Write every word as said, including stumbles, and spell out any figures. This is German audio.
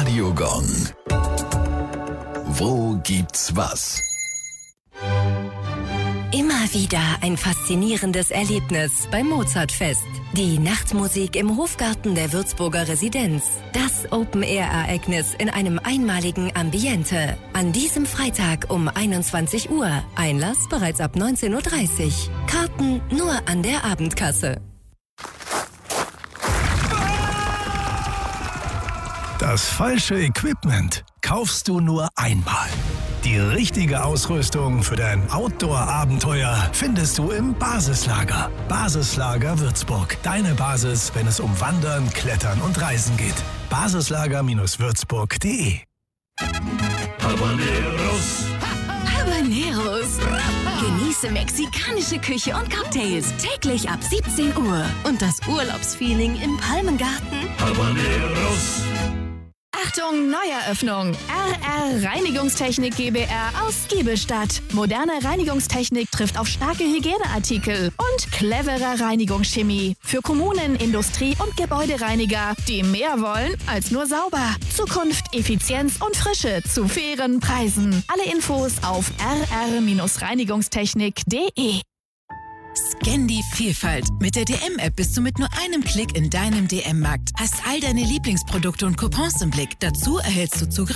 Radiogong. Wo gibt's was? Immer wieder ein faszinierendes Erlebnis beim Mozartfest. Die Nachtmusik im Hofgarten der Würzburger Residenz. Das Open-Air-Ereignis in einem einmaligen Ambiente. An diesem Freitag um einundzwanzig Uhr. Einlass bereits ab neunzehn Uhr dreißig. Karten nur an der Abendkasse. Das falsche Equipment kaufst du nur einmal. Die richtige Ausrüstung für dein Outdoor-Abenteuer findest du im Basislager. Basislager Würzburg. Deine Basis, wenn es um Wandern, Klettern und Reisen geht. basislager Würzburg punkt de. Habaneros. Habaneros. Genieße mexikanische Küche und Cocktails täglich ab siebzehn Uhr. Und das Urlaubsfeeling im Palmengarten. Habaneros. Achtung, Neueröffnung. R R Reinigungstechnik GbR aus Giebelstadt. Moderne Reinigungstechnik trifft auf starke Hygieneartikel und clevere Reinigungschemie. Für Kommunen, Industrie und Gebäudereiniger, die mehr wollen als nur sauber. Zukunft, Effizienz und Frische zu fairen Preisen. Alle Infos auf r r reinigungstechnik punkt de. Scan die Vielfalt. Mit der D M-App bist du mit nur einem Klick in deinem D M-Markt. Hast all deine Lieblingsprodukte und Coupons im Blick. Dazu erhältst du Zugriff